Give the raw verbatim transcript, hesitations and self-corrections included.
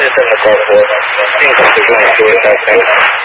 seven o'clock four. Incomplete line two eight five seven.